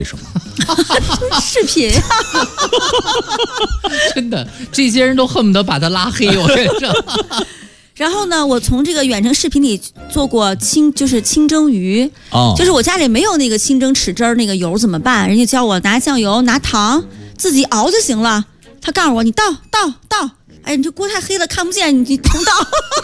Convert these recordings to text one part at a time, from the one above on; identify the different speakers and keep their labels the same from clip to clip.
Speaker 1: 什么？
Speaker 2: 视频，
Speaker 3: 真的，这些人都恨不得把他拉黑。我跟你说。
Speaker 2: 然后呢，我从这个远程视频里做过清蒸鱼，就是我家里没有那个清蒸豉汁那个油怎么办？人家教我拿酱油、拿糖自己熬就行了。他告诉我，你倒，哎，你这锅太黑了看不见，你重倒。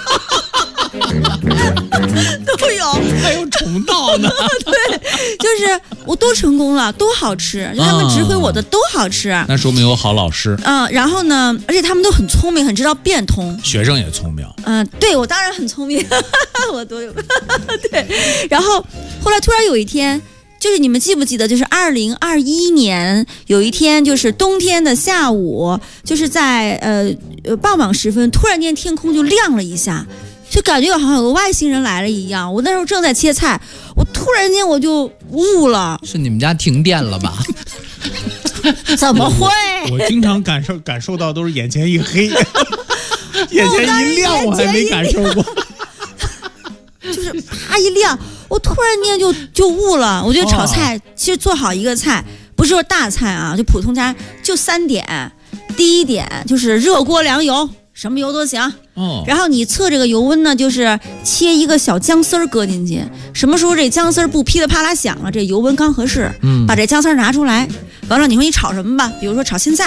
Speaker 2: 都有，
Speaker 3: 还有重倒呢。
Speaker 2: 对，就是我都成功了，都好吃，就他们指挥我的都好吃。
Speaker 1: 那说明有好老师。
Speaker 2: 然后呢，而且他们都很聪明，很知道变通。
Speaker 1: 学生也聪明。
Speaker 2: 对，我当然很聪明，我多有。对，然后后来突然有一天。就是你们记不记得，就是2021年有一天，就是冬天的下午，就是在傍晚时分，突然间天空就亮了一下，就感觉好像有个外星人来了一样。我那时候正在切菜，我突然间我就悟了。
Speaker 3: 是你们家停电了吧？
Speaker 2: 怎么会？
Speaker 4: 我经常感受到都是眼前一黑，眼前一亮，我还没感受过。
Speaker 2: 就是啪一亮，我突然间就悟了。我觉得炒菜其实做好一个菜，不是说大菜啊，就普通家就3点。第一点就是热锅凉油，什么油都行。然后你测这个油温呢，就是切一个小姜丝搁进去。什么时候这姜丝不噼里啪啦响了，这油温刚合适，把这姜丝拿出来。完了，你说你炒什么吧？比如说炒青菜。